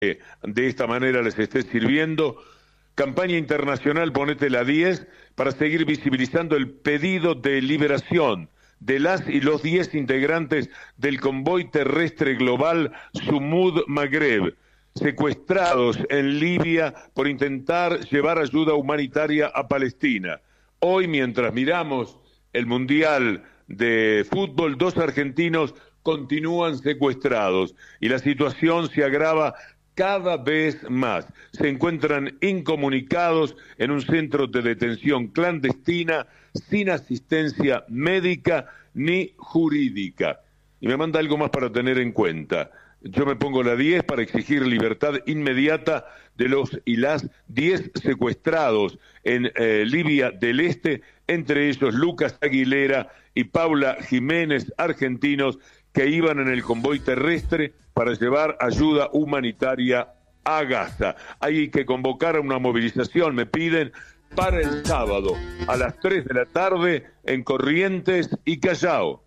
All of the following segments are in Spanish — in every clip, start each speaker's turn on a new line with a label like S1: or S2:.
S1: de esta manera les esté sirviendo. Campaña internacional Ponete la 10 para seguir visibilizando el pedido de liberación de las y los 10 integrantes del convoy terrestre global Sumud Maghreb, secuestrados en Libia por intentar llevar ayuda humanitaria a Palestina. Hoy, mientras miramos el Mundial de Fútbol, 2 argentinos continúan secuestrados y la situación se agrava cada vez más. Se encuentran incomunicados en un centro de detención clandestina sin asistencia médica ni jurídica. Y me manda algo más para tener en cuenta. Yo me pongo la 10 para exigir libertad inmediata de los y las 10 secuestrados en Libia del Este, entre ellos Lucas Aguilera y Paula Jiménez, argentinos, que iban en el convoy terrestre para llevar ayuda humanitaria a Gaza. Hay que convocar a una movilización, me piden, para el sábado a las 3 de la tarde en Corrientes y Callao.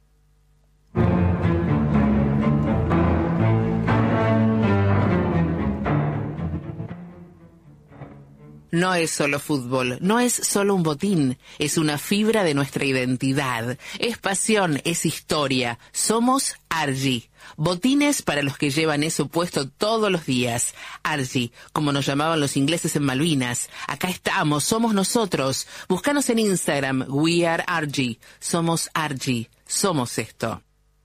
S2: No es solo fútbol, no es solo un botín, es una fibra de nuestra identidad, es pasión, es historia. Somos Argy, botines para los que llevan eso puesto todos los días. Argy, como nos llamaban los ingleses en Malvinas. Acá estamos, somos nosotros. Búscanos en Instagram, We Are Argy. Somos Argy, somos esto.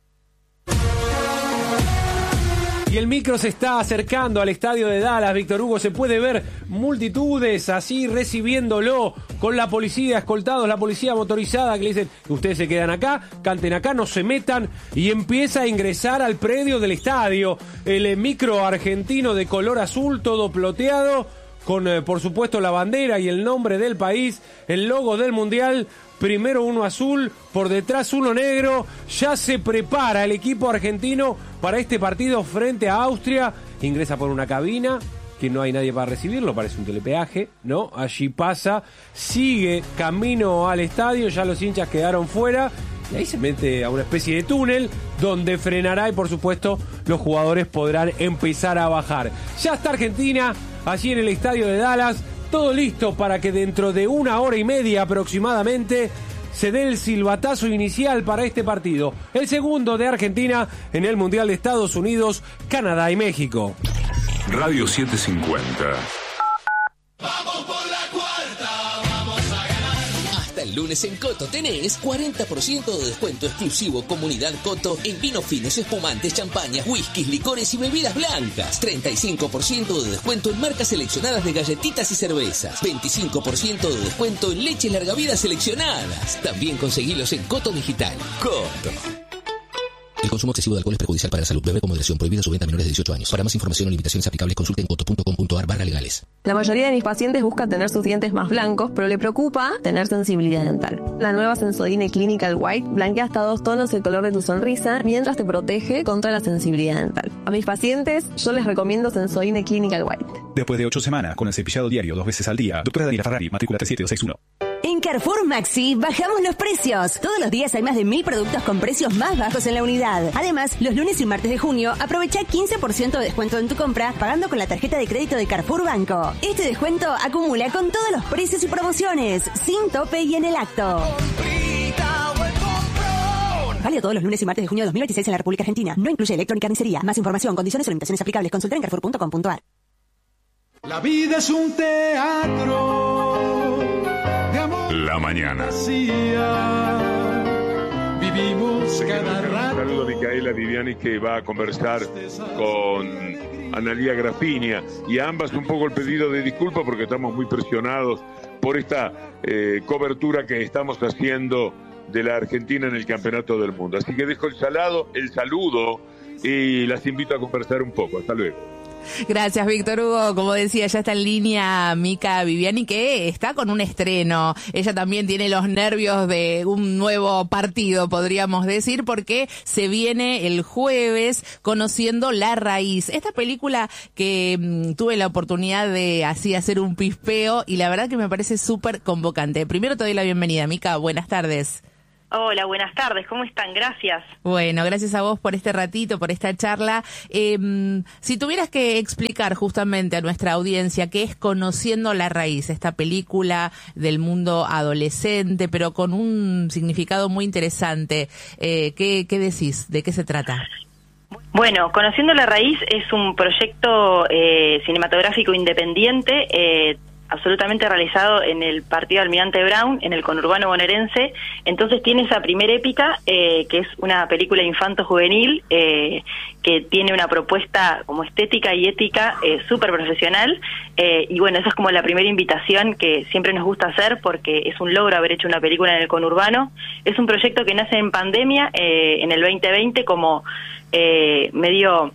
S3: Y el micro se está acercando al estadio de Dallas, Víctor Hugo. Se puede ver multitudes así recibiéndolo con la policía, escoltados, la policía motorizada que le dicen: ustedes se quedan acá, canten acá, no se metan. Y empieza a ingresar al predio del estadio. El micro argentino de color azul, todo ploteado, con por supuesto la bandera y el nombre del país, el logo del Mundial. Primero uno azul, por detrás uno negro. Ya se prepara el equipo argentino para este partido frente a Austria. Ingresa por una cabina que no hay nadie para recibirlo, parece un telepeaje, ¿no? Allí pasa, sigue camino al estadio, ya los hinchas quedaron fuera. Y ahí se mete a una especie de túnel donde frenará y por supuesto los jugadores podrán empezar a bajar. Ya está Argentina allí en el estadio de Dallas. Todo listo para que dentro de 1 hora y media aproximadamente se dé el silbatazo inicial para este partido. El segundo de Argentina en el Mundial de Estados Unidos, Canadá y México.
S4: Radio 750.
S5: Vamos por la cuarta, vamos a ganar.
S6: Hasta el lunes en Coto tenés 40% de descuento exclusivo Comunidad Coto en vinos finos, espumantes, champañas, whiskies, licores y bebidas blancas. 35% de descuento en marcas seleccionadas de galletitas y cervezas. 25% de descuento en leches larga vida seleccionadas. También conseguilos en Coto Digital. Coto. El consumo excesivo de alcohol es perjudicial para la salud. Beber con moderación. Prohibida su venta a menores de 18 años. Para más información o limitaciones aplicables, consulte en coto.com.ar/legales.
S7: La mayoría de mis pacientes busca tener sus dientes más blancos, pero le preocupa tener sensibilidad dental. La nueva Sensodyne Clinical White blanquea hasta 2 tonos el color de tu sonrisa mientras te protege contra la sensibilidad dental. A mis pacientes yo les recomiendo Sensodyne Clinical White.
S8: Después de 8 semanas con el cepillado diario 2 veces al día, doctora Daniela Ferrari, matrícula 37261.
S9: En Carrefour Maxi bajamos los precios. Todos los días hay más de 1000 productos con precios más bajos en la unidad. Además, los lunes y martes de junio aprovecha 15% de descuento en tu compra pagando con la tarjeta de crédito de Carrefour Banco. Este descuento acumula con todos los precios y promociones, sin tope y en el acto. Válido todos los lunes y martes de junio de 2026 en la República Argentina. No incluye electrónica ni carnicería. Más información, condiciones o limitaciones aplicables. Consulta en carrefour.com.ar.
S5: La vida es un teatro de amor.
S4: La mañana.
S5: Vivimos cada rato.
S1: Saludo a Micaela Viviani, que va a conversar con Analía Grafinia, y a ambas un poco el pedido de disculpa porque estamos muy presionados por esta cobertura que estamos haciendo de la Argentina en el Campeonato del Mundo. Así que dejo el saludo y las invito a conversar un poco. Hasta luego.
S2: Gracias, Víctor Hugo. Como decía, ya está en línea Mica Viviani, que está con un estreno. Ella también tiene los nervios de un nuevo partido, podríamos decir, porque se viene el jueves Conociendo la Raíz. Esta película que tuve la oportunidad de así hacer un pispeo y la verdad que me parece súper convocante. Primero te doy la bienvenida, Mica. Buenas tardes.
S10: Hola, buenas tardes, ¿cómo están? Gracias.
S2: Bueno, gracias a vos por este ratito, por esta charla. Si tuvieras que explicar justamente a nuestra audiencia qué es Conociendo la Raíz, esta película del mundo adolescente, pero con un significado muy interesante, ¿qué decís? ¿De qué se trata?
S10: Bueno, Conociendo la Raíz es un proyecto cinematográfico independiente, absolutamente realizado en el partido Almirante Brown, en el conurbano bonaerense. Entonces tiene esa primera épica, que es una película infanto-juvenil, que tiene una propuesta como estética y ética súper profesional, y bueno, esa es como la primera invitación que siempre nos gusta hacer, porque es un logro haber hecho una película en el conurbano. Es un proyecto que nace en pandemia, en el 2020, como medio...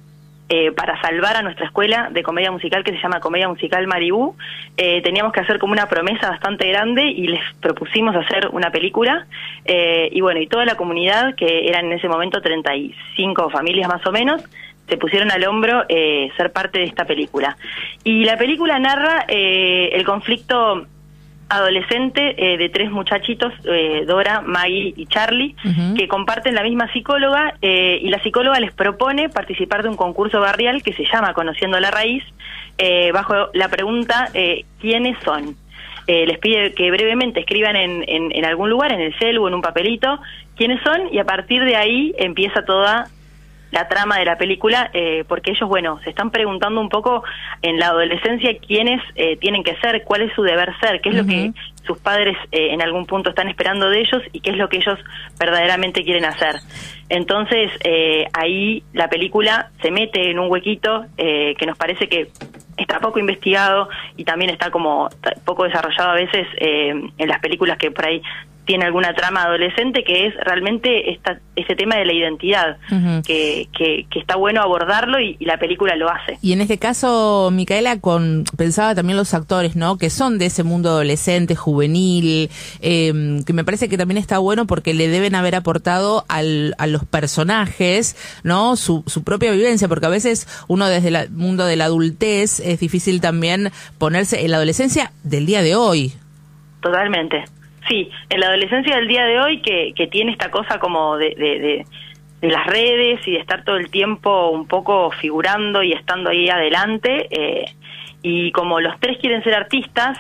S10: para salvar a nuestra escuela de comedia musical, que se llama Comedia Musical Maribú. Teníamos que hacer como una promesa bastante grande y les propusimos hacer una película, y bueno, y toda la comunidad, que eran en ese momento 35 familias más o menos, se pusieron al hombro ser parte de esta película. Y la película narra el conflicto adolescente de tres muchachitos, Dora, Maggie y Charlie, que comparten la misma psicóloga, y la psicóloga les propone participar de un concurso barrial que se llama Conociendo la Raíz, bajo la pregunta ¿quiénes son? Les pide que brevemente escriban en algún lugar, en el celu o en un papelito, quiénes son, y a partir de ahí empieza toda la trama de la película, porque ellos, bueno, se están preguntando un poco en la adolescencia quiénes tienen que ser, cuál es su deber ser, qué es lo que sus padres en algún punto están esperando de ellos y qué es lo que ellos verdaderamente quieren hacer. Entonces, ahí la película se mete en un huequito que nos parece que está poco investigado y también está como poco desarrollado a veces en las películas que por ahí tiene alguna trama adolescente, que es realmente ese tema de la identidad, que está bueno abordarlo y la película lo hace.
S2: Y en este caso, Micaela, pensaba también los actores, ¿no?, que son de ese mundo adolescente, juvenil, que me parece que también está bueno porque le deben haber aportado a los personajes, ¿no?, su propia vivencia, porque a veces uno desde el mundo de la adultez es difícil también ponerse en la adolescencia del día de hoy.
S10: Totalmente. Sí, en la adolescencia del día de hoy, que tiene esta cosa como de las redes y de estar todo el tiempo un poco figurando y estando ahí adelante, y como los tres quieren ser artistas,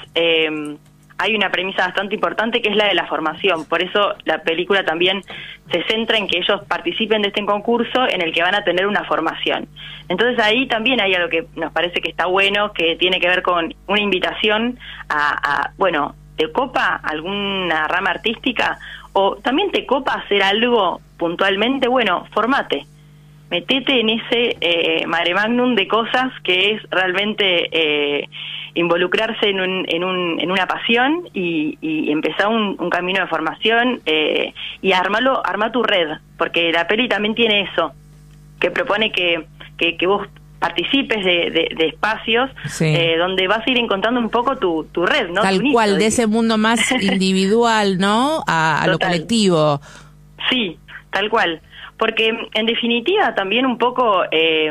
S10: hay una premisa bastante importante que es la de la formación. Por eso la película también se centra en que ellos participen de este concurso en el que van a tener una formación. Entonces ahí también hay algo que nos parece que está bueno, que tiene que ver con una invitación bueno, ¿te copa alguna rama artística? ¿O también te copa hacer algo puntualmente? Bueno, formate. Metete en ese mare magnum de cosas que es realmente involucrarse en una pasión y empezar un camino de formación, y arma tu red, porque la peli también tiene eso, que propone que vos participes de espacios, sí, donde vas a ir encontrando un poco tu red, ¿no?
S2: Tal cual, de ese mundo más individual, ¿no? A lo colectivo.
S10: Sí, tal cual. Porque en definitiva también un poco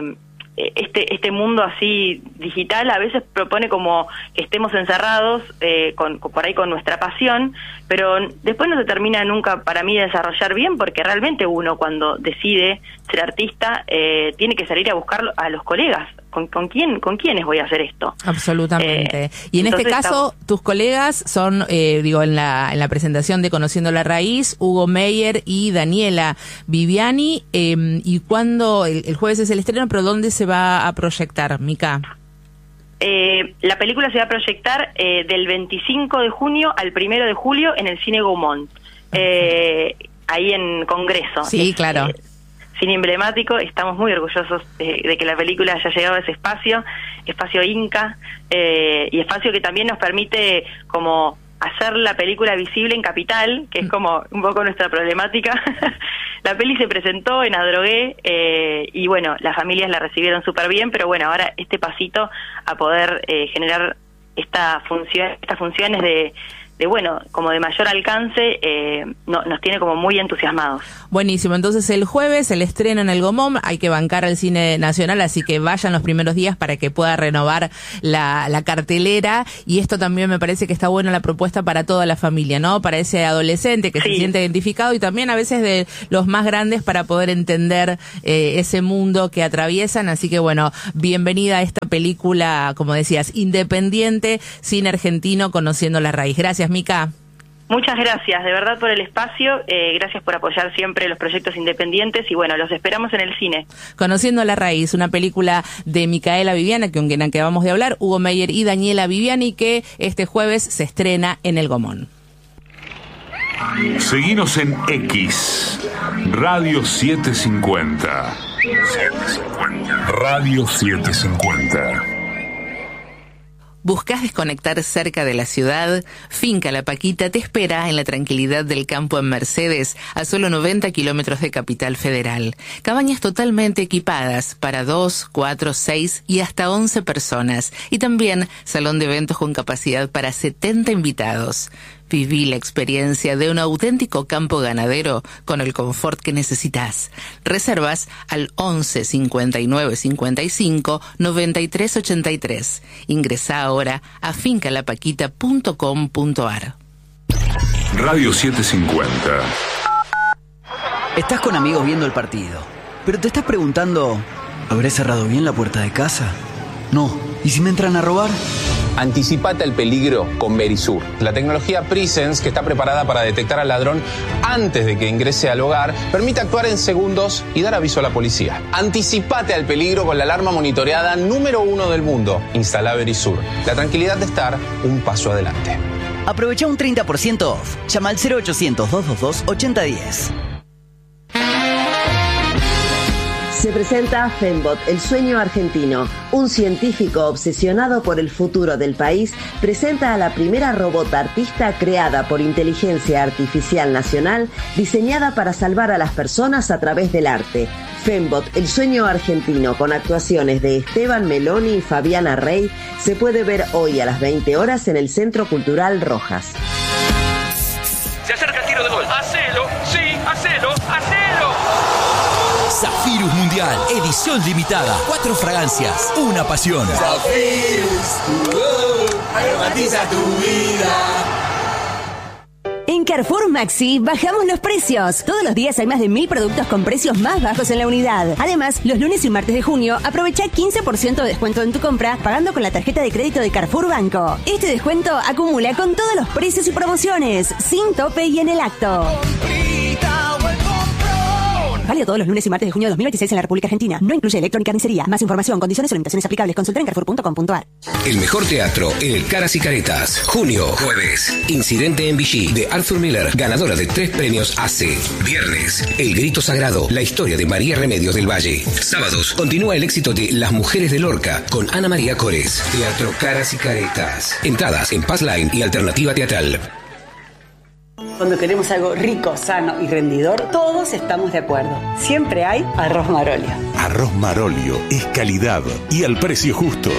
S10: este mundo así digital a veces propone como que estemos encerrados por ahí con nuestra pasión, pero después no se termina nunca para mí de desarrollar bien, porque realmente uno cuando decide ser artista tiene que salir a buscar a los colegas. ¿Con quiénes voy a hacer esto?
S2: Absolutamente. Y en este caso, tus colegas son, en la presentación de Conociendo la Raíz, Hugo Meyer y Daniela Viviani. ¿Y cuándo? El jueves es el estreno, pero ¿dónde se va a proyectar, Mica?
S10: La película se va a proyectar del 25 de junio al 1 de julio en el Cine Gaumont, ahí en Congreso.
S2: Sí, claro.
S10: Cine emblemático. Estamos muy orgullosos de que la película haya llegado a ese espacio Inca, y espacio que también nos permite como hacer la película visible en Capital, que es como un poco nuestra problemática. La peli se presentó en Adrogué, y bueno, las familias la recibieron súper bien, pero bueno, ahora este pasito a poder generar estas funciones bueno, como de mayor alcance, nos tiene como muy entusiasmados.
S2: Buenísimo, entonces el jueves el estreno en el Gomón, hay que bancar al cine nacional, así que vayan los primeros días para que pueda renovar la cartelera, y esto también me parece que está buena la propuesta para toda la familia, ¿no? Para ese adolescente que se siente identificado, y también a veces de los más grandes para poder entender ese mundo que atraviesan, así que bueno, bienvenida a esta película, como decías, independiente, cine argentino, conociendo la raíz. Gracias, Mica.
S10: Muchas gracias, de verdad, por el espacio. Gracias por apoyar siempre los proyectos independientes y bueno, los esperamos en el cine.
S2: Conociendo la raíz, una película de Micaela Viviani, con quien acabamos de hablar, Hugo Meyer y Daniela Viviani, que este jueves se estrena en el Gomón.
S4: Seguinos en X, Radio 750. Radio 750.
S2: ¿Buscas desconectar cerca de la ciudad? Finca La Paquita te espera en la tranquilidad del campo en Mercedes, a solo 90 kilómetros de Capital Federal. Cabañas totalmente equipadas para 2, 4, 6 y hasta 11 personas. Y también salón de eventos con capacidad para 70 invitados. Viví la experiencia de un auténtico campo ganadero con el confort que necesitas. Reservas al 11 59 55 93 83. Ingresa ahora a fincalapaquita.com.ar.
S4: Radio 750.
S11: Estás con amigos viendo el partido, pero te estás preguntando, ¿habré cerrado bien la puerta de casa? No. ¿Y si me entran a robar?
S12: Anticipate al peligro con Verisur. La tecnología Presence, que está preparada para detectar al ladrón antes de que ingrese al hogar, permite actuar en segundos y dar aviso a la policía. Anticipate al peligro con la alarma monitoreada número 1 del mundo. Instala Verisur. La tranquilidad de estar un paso adelante.
S11: Aprovecha un 30% off. Llama al 0800-222-8010.
S13: Se presenta Fembot, el sueño argentino. Un científico obsesionado por el futuro del país presenta a la primera robot artista creada por inteligencia artificial nacional, diseñada para salvar a las personas a través del arte. Fembot, el sueño argentino, con actuaciones de Esteban Meloni y Fabiana Rey, se puede ver hoy a las 20 horas en el Centro Cultural Rojas.
S14: Se acerca el tiro de gol. ¡Hacelo! ¡Sí! ¡Hacelo! ¡Hacelo!
S15: Zafirus Mundial, edición limitada. 4 fragancias, una pasión.
S5: Zafirus, tu voz, aromatiza tu vida.
S9: En Carrefour Maxi bajamos los precios. Todos los días hay más de 1000 productos con precios más bajos en la unidad. Además, los lunes y martes de junio aprovecha 15% de descuento en tu compra pagando con la tarjeta de crédito de Carrefour Banco. Este descuento acumula con todos los precios y promociones, sin tope y en el acto. Válido todos los lunes y martes de junio de 2026 en la República Argentina. No incluye electrónica ni carnicería. Más información, condiciones o limitaciones aplicables. Consulta en carrefour.com.ar.
S6: El mejor teatro en el Caras y Caretas. Junio, jueves. Incidente en Vichy de Arthur Miller, ganadora de 3 premios AC. Viernes, El Grito Sagrado, la historia de María Remedios del Valle. Sábados, continúa el éxito de Las Mujeres de Lorca con Ana María Cores. Teatro Caras y Caretas. Entradas en Passline y Alternativa Teatral.
S16: Cuando queremos algo rico, sano y rendidor, todos estamos de acuerdo. Siempre hay Arroz Marolio.
S17: Arroz Marolio es calidad y al precio justo.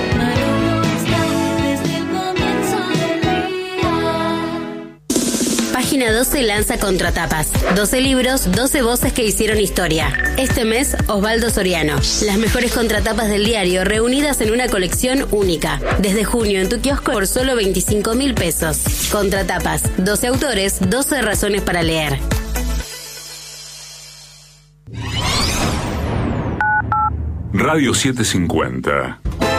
S18: Página 12 lanza Contratapas. 12 libros, 12 voces que hicieron historia. Este mes, Osvaldo Soriano. Las mejores contratapas del diario reunidas en una colección única. Desde junio en tu kiosco por solo 25.000 pesos. Contratapas. 12 autores, 12 razones para leer.
S4: Radio 750.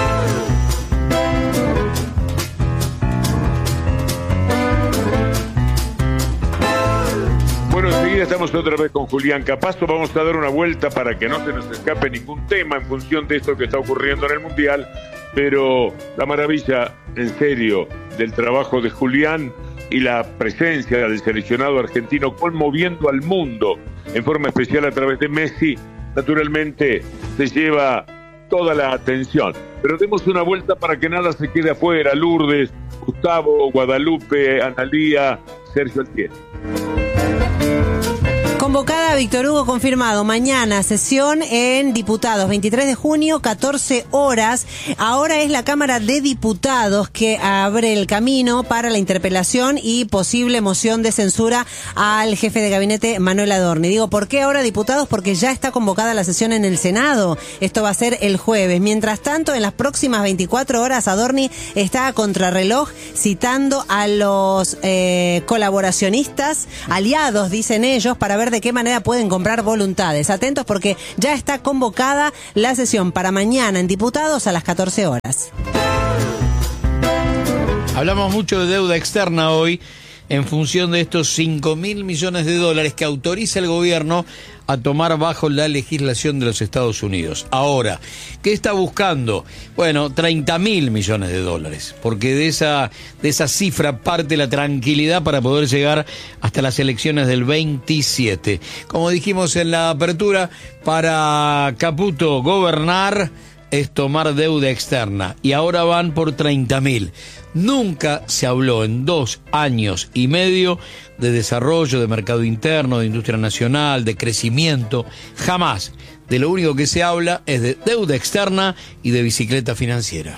S1: Enseguida estamos otra vez con Julián Capazo. Vamos a dar una vuelta para que no se nos escape ningún tema en función de esto que está ocurriendo en el Mundial. Pero la maravilla, en serio, del trabajo de Julián y la presencia del seleccionado argentino conmoviendo al mundo, en forma especial a través de Messi, naturalmente se lleva toda la atención. Pero demos una vuelta para que nada se quede afuera. Lourdes, Gustavo, Guadalupe, Analía, Sergio Altieri.
S19: convocada, Víctor Hugo, confirmado. Mañana, sesión en diputados, 23 de junio, 14 horas. Ahora es la Cámara de Diputados que abre el camino para la interpelación y posible moción de censura al jefe de gabinete, Manuel Adorni. Digo, ¿por qué ahora diputados? Porque ya está convocada la sesión en el Senado. Esto va a ser el jueves. Mientras tanto, en las próximas 24 horas, Adorni está a contrarreloj citando a los colaboracionistas, aliados, dicen ellos, para ver de qué manera pueden comprar voluntades. Atentos porque ya está convocada la sesión para mañana en diputados a las 14 horas.
S20: Hablamos mucho de deuda externa hoy en función de estos 5.000 millones de dólares que autoriza el gobierno a tomar bajo la legislación de los Estados Unidos. Ahora, ¿qué está buscando? Bueno, 30.000 millones de dólares, porque de esa cifra parte la tranquilidad para poder llegar hasta las elecciones del 27. Como dijimos en la apertura, para Caputo gobernar es tomar deuda externa, y ahora van por 30.000. Nunca se habló en 2 años y medio de desarrollo, de mercado interno, de industria nacional, de crecimiento. Jamás. De lo único que se habla es de deuda externa y de bicicleta financiera.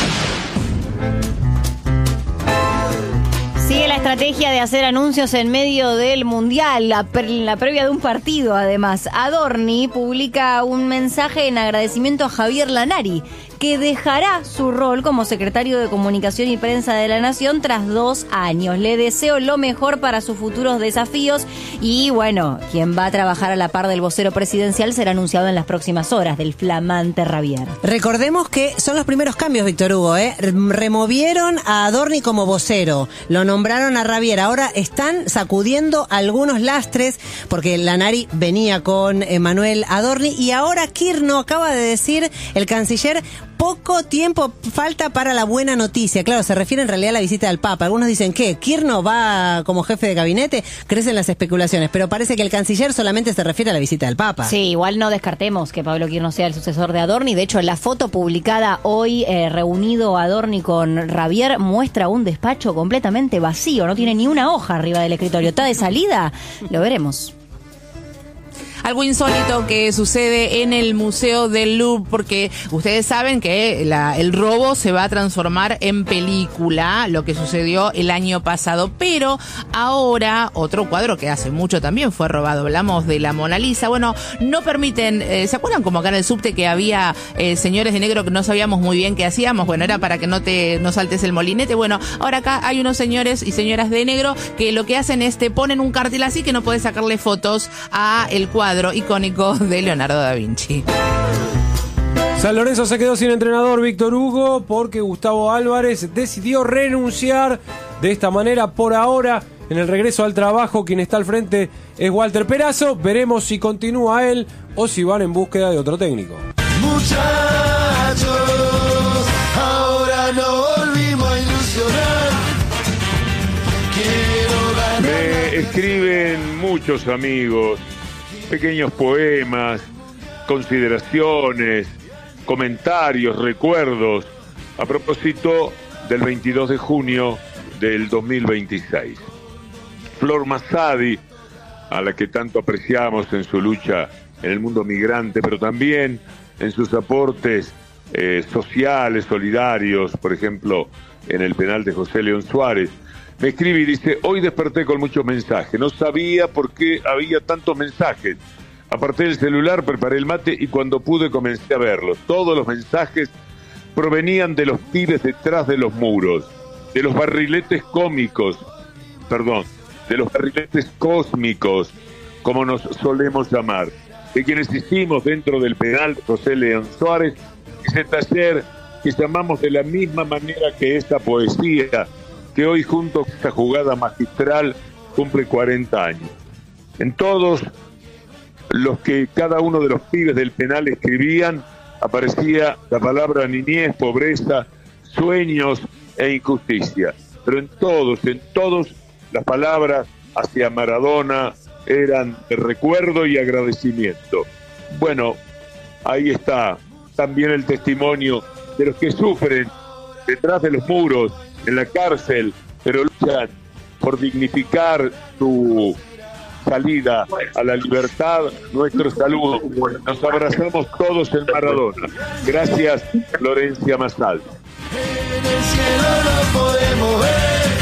S21: Sigue la estrategia de hacer anuncios en medio del Mundial, la previa de un partido además. Adorni publica un mensaje en agradecimiento a Javier Lanari, que dejará su rol como secretario de Comunicación y Prensa de la Nación tras 2 años. Le deseo lo mejor para sus futuros desafíos y, bueno, quien va a trabajar a la par del vocero presidencial será anunciado en las próximas horas, del flamante Ravier.
S19: Recordemos que son los primeros cambios, Víctor Hugo, Removieron a Adorni como vocero, lo nombraron a Ravier, ahora están sacudiendo algunos lastres, porque Lanari venía con Manuel Adorni, y ahora Kirchner acaba de decir, el canciller, poco tiempo falta para la buena noticia. Claro, se refiere en realidad a la visita del Papa. Algunos dicen que Kirchner va como jefe de gabinete, crecen las especulaciones, pero parece que el canciller solamente se refiere a la visita del Papa.
S21: Sí, igual no descartemos que Pablo Kirchner sea el sucesor de Adorni. De hecho, la foto publicada hoy, reunido Adorni con Ravier, muestra un despacho completamente vacío. No tiene ni una hoja arriba del escritorio. ¿Está de salida? Lo veremos.
S2: Algo insólito que sucede en el Museo del Louvre, porque ustedes saben que el robo se va a transformar en película, lo que sucedió el año pasado, pero ahora otro cuadro que hace mucho también fue robado, hablamos de la Mona Lisa. Bueno, no permiten, ¿se acuerdan como acá en el subte que había señores de negro que no sabíamos muy bien qué hacíamos? Bueno, era para que no saltes el molinete. Bueno, ahora acá hay unos señores y señoras de negro que lo que hacen es te ponen un cartel así que no podés sacarle fotos a el cuadro icónico de Leonardo da Vinci.
S3: San Lorenzo se quedó sin entrenador, Víctor Hugo, porque Gustavo Álvarez decidió renunciar. De esta manera, por ahora, en el regreso al trabajo, quien está al frente es Walter Perazo. Veremos si continúa él o si van en búsqueda de otro técnico.
S5: Muchachos, ahora no volvimos a ilusionar. Quiero ganar.
S1: Me escriben muchos amigos pequeños poemas, consideraciones, comentarios, recuerdos, a propósito del 22 de junio del 2026. Flor Massadi, a la que tanto apreciamos en su lucha en el mundo migrante, pero también en sus aportes sociales, solidarios, por ejemplo, en el penal de José León Suárez, me escribe y dice: hoy desperté con muchos mensajes, no sabía por qué había tantos mensajes. Aparté el celular, preparé el mate y cuando pude comencé a verlos. Todos los mensajes provenían de los pibes detrás de los muros, de los barriletes de los barriletes cósmicos, como nos solemos llamar, de quienes hicimos dentro del penal de José León Suárez ese taller que llamamos de la misma manera que esta poesía, que hoy junto a esta jugada magistral cumple 40 años. En todos los que cada uno de los pibes del penal escribían aparecía la palabra niñez, pobreza, sueños e injusticia. Pero en todos las palabras hacia Maradona eran de recuerdo y agradecimiento. Bueno, ahí está también el testimonio de los que sufren detrás de los muros, en la cárcel, pero luchan por dignificar su salida a la libertad, nuestro saludo. Nos abrazamos todos en Maradona. Gracias, Florencia Masal.
S5: En el cielo lo podemos ver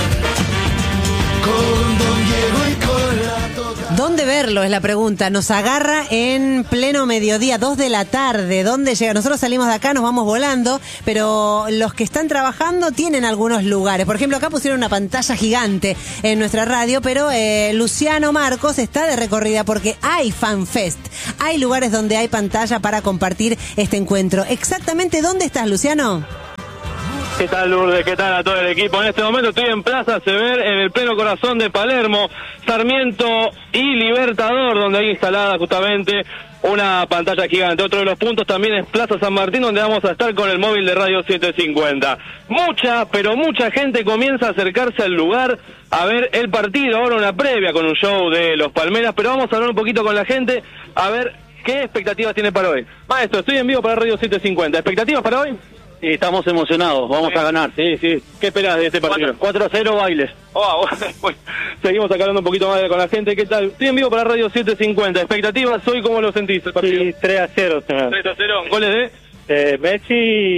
S5: con Don Diego y con la Toca.
S19: ¿Dónde verlo? Es la pregunta. Nos agarra en pleno mediodía, 2 de la tarde. ¿Dónde llega? Nosotros salimos de acá, nos vamos volando, pero los que están trabajando tienen algunos lugares. Por ejemplo, acá pusieron una pantalla gigante en nuestra radio, pero Luciano Marcos está de recorrida porque hay FanFest. Hay lugares donde hay pantalla para compartir este encuentro. ¿Exactamente dónde estás, Luciano?
S7: ¿Qué tal, Lourdes? ¿Qué tal a todo el equipo? En este momento estoy en Plaza Sever, en el pleno corazón de Palermo, Sarmiento y Libertador, donde hay instalada justamente una pantalla gigante. Otro de los puntos también es Plaza San Martín, donde vamos a estar con el móvil de Radio 750. Pero mucha gente comienza a acercarse al lugar a ver el partido. Ahora una previa con un show de los Palmeras, pero vamos a hablar un poquito con la gente a ver qué expectativas tiene para hoy. Maestro, estoy en vivo para Radio 750. ¿Expectativas para hoy?
S22: Sí, estamos emocionados, vamos a ganar, sí.
S7: ¿Qué esperás de este partido?
S22: 4-0 bailes.
S7: Bueno, seguimos acá hablando un poquito más con la gente. ¿Qué tal? Estoy en vivo para Radio 750. ¿Expectativas hoy cómo lo sentís? El partido?
S22: Sí, 3-0.
S7: 3-0. ¿Goles de?
S22: Messi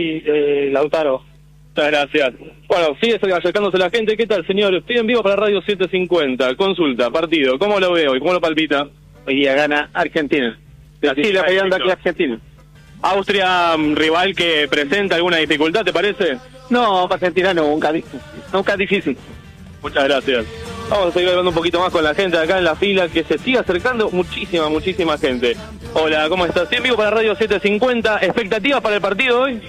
S22: y Lautaro.
S7: Muchas gracias. Bueno, sigue acercándose la gente. ¿Qué tal, señor? Estoy en vivo para Radio 750. Consulta, partido. ¿Cómo lo veo y cómo lo palpita?
S22: Hoy día gana Argentina.
S7: Así la peleando aquí Argentina. Austria, rival que presenta alguna dificultad, ¿te parece?
S22: No, para Argentina nunca difícil.
S7: Muchas gracias. Vamos a seguir hablando un poquito más con la gente acá en la fila, que se sigue acercando muchísima gente. Hola, ¿cómo estás? Estoy en vivo para Radio 750. ¿Expectativas para el partido hoy?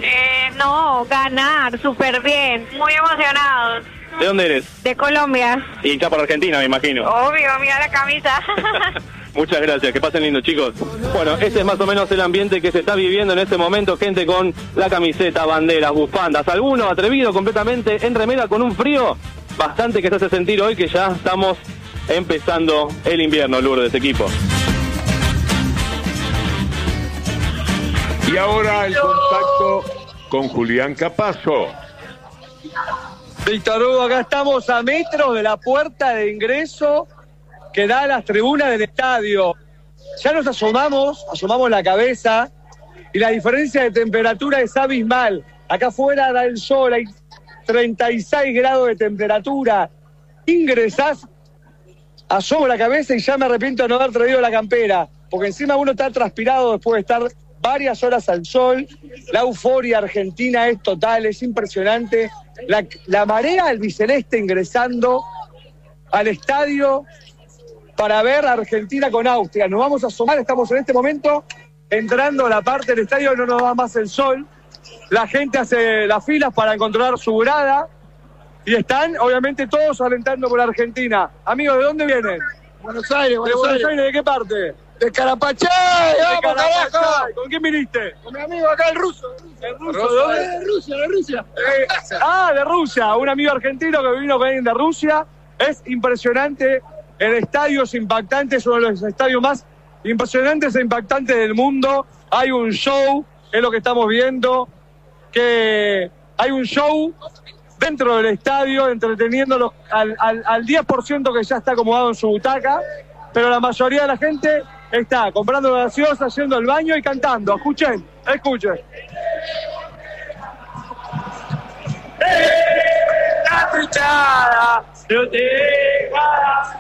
S23: No, ganar, súper bien, muy emocionados.
S7: ¿De dónde eres?
S23: De Colombia.
S7: Y ya por Argentina, me imagino.
S23: Obvio, mira la camisa.
S7: Muchas gracias, que pasen lindo, chicos. Bueno, este es más o menos el ambiente que se está viviendo en este momento. Gente con la camiseta, banderas, bufandas, alguno atrevido completamente en remera con un frío bastante que se hace sentir hoy que ya estamos empezando el invierno, Lourdes, equipo.
S1: Y ahora el contacto con Julián Capazo.
S24: Víctor Hugo, acá estamos a metros de la puerta de ingreso que da a las tribunas del estadio. Ya nos asomamos la cabeza y la diferencia de temperatura es abismal. Acá afuera da el sol, hay 36 grados de temperatura. Ingresás, asomo la cabeza y ya me arrepiento de no haber traído la campera, porque encima uno está transpirado después de estar varias horas al sol. La euforia argentina es total, es impresionante. La marea albiceleste ingresando al estadio para ver a Argentina con Austria. Nos vamos a asomar, estamos en este momento entrando a la parte del estadio, no nos da más el sol. La gente hace las filas para encontrar su grada y están obviamente todos alentando por Argentina. Amigos, ¿de dónde vienen?
S25: Buenos Aires,
S24: ¿De Buenos Aires? ¿De qué parte?
S25: De Carapachay,
S24: vamos carajo. ¿Con quién viniste?
S25: Con mi amigo acá, el ruso.
S24: ¿El ruso? ¿De dónde?
S25: De Rusia.
S24: De Rusia, un amigo argentino que vino con alguien de Rusia. Es impresionante. El estadio es impactante, es uno de los estadios más impresionantes e impactantes del mundo. Hay un show, es lo que estamos viendo, que hay un show dentro del estadio, entreteniendo al 10% que ya está acomodado en su butaca, pero la mayoría de la gente está comprando gaseosa, haciendo el baño y cantando. Escuchen. La truchada, no te dejarás.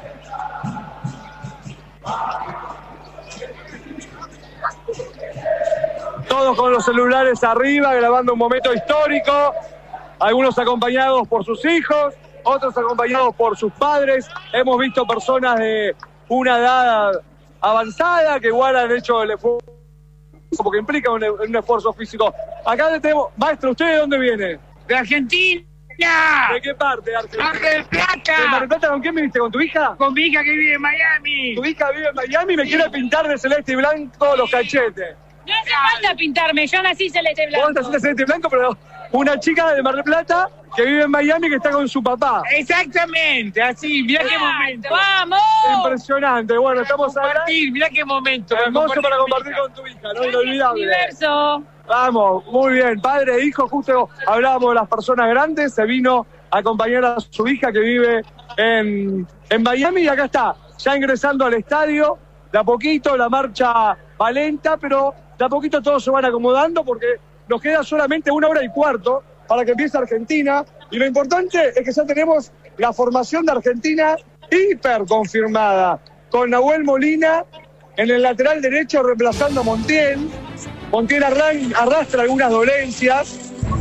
S24: Todos con los celulares arriba, grabando un momento histórico, algunos acompañados por sus hijos, otros acompañados por sus padres. Hemos visto personas de una edad avanzada que igual han hecho el esfuerzo, porque implica un esfuerzo físico. Acá le tenemos, maestro, ¿usted de dónde viene?
S25: De Argentina.
S24: ¿De qué parte de Argentina?
S25: Mar del Plata.
S24: ¿De Mar del Plata con quién viniste? ¿Con tu hija?
S25: Con mi hija que vive en Miami.
S24: Tu hija vive en Miami y me quiere pintar de celeste y blanco los cachetes.
S26: No hace falta pintarme, yo nací celeste blanco.
S24: Vos naciste celeste blanco, pero una chica de Mar del Plata que vive en Miami que está con su papá.
S25: Exactamente, así, mirá qué momento.
S26: ¡Vamos!
S24: Impresionante, bueno, estamos acá.
S25: Mirá qué momento.
S24: Hermoso para compartir con tu hija, ¿no? Inolvidable.
S26: Universo.
S24: Vamos, muy bien, padre e hijo, justo hablábamos de las personas grandes, se vino a acompañar a su hija que vive en Miami y acá está. ya ingresando al estadio. De a poquito la marcha va lenta, pero de a poquito todos se van acomodando porque nos queda solamente 1 hora y cuarto para que empiece Argentina. Y lo importante es que ya tenemos la formación de Argentina hiper confirmada, con Nahuel Molina en el lateral derecho reemplazando a Montiel. Montiel arrastra algunas dolencias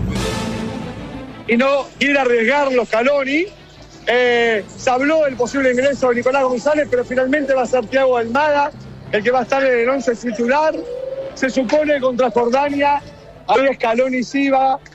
S24: y no quiere arriesgarlo Scaloni. Se habló del posible ingreso de Nicolás González, pero finalmente va a ser Thiago Almada el que va a estar en el 11 titular. Se supone contra Jordania, ahí Scaloni sí va